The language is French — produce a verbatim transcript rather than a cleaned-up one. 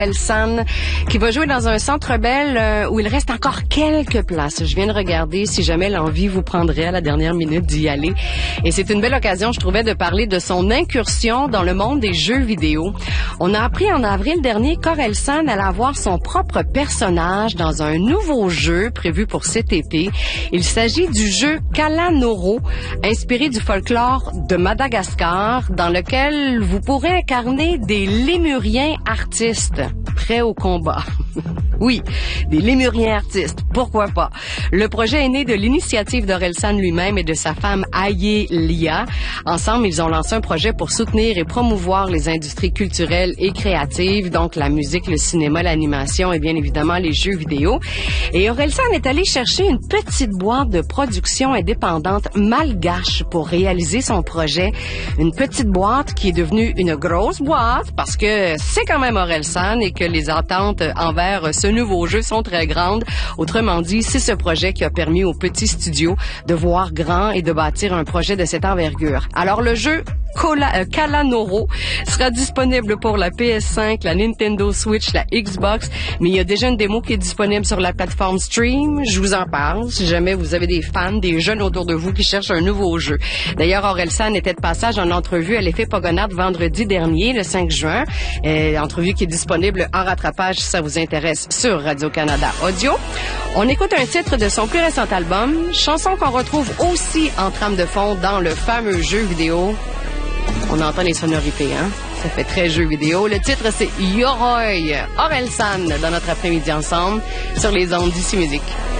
Orelsan, qui va jouer dans un Centre Bell euh, où il reste encore quelques places. Je viens de regarder si jamais l'envie vous prendrait à la dernière minute d'y aller. Et c'est une belle occasion, je trouvais, de parler de son incursion dans le monde des jeux vidéo. On a appris en avril dernier qu'Orelsan allait avoir son propre personnage dans un nouveau jeu prévu pour cet été. Il s'agit du jeu Kalanoro, inspiré du folklore de Madagascar, dans lequel vous pourrez incarner des lémuriens artistes prêts au combat. Oui, des lémuriens artistes, pourquoi pas. Le projet est né de l'initiative d'Orelsan lui-même et de sa femme Aye Lia. Ensemble, ils ont lancé un projet pour soutenir et promouvoir les industries culturelles et créatives, donc la musique, le cinéma, l'animation et bien évidemment les jeux vidéo. Et Orelsan est allé chercher une petite boîte de production indépendante malgache pour réaliser son projet. Une petite boîte qui est devenue une grosse boîte parce que c'est quand même Orelsan et que les attentes envers ce nouveau jeu sont très grandes. Autrement dit, c'est ce projet qui a permis aux petits studios de voir grand et de bâtir un projet de cette envergure. Alors le jeu Kola, euh, Kalanoro sera disponible pour la P S cinq, la Nintendo Switch, la Xbox, mais il y a déjà une démo qui est disponible sur la plateforme Stream. Je vous en parle si jamais vous avez des fans, des jeunes autour de vous qui cherchent un nouveau jeu. D'ailleurs, Orelsan était de passage en entrevue à l'effet Pogonade vendredi dernier, le cinq juin. Euh, entrevue qui est disponible en rattrapage si ça vous intéresse sur Radio-Canada Audio. On écoute un titre de son plus récent album, chanson qu'on retrouve aussi en trame de fond dans le fameux jeu vidéo. On entend les sonorités, hein? Ça fait très jeu vidéo. Le titre, c'est Yoroi. Orelsan, dans notre après-midi ensemble, sur les ondes d'Ici Musique.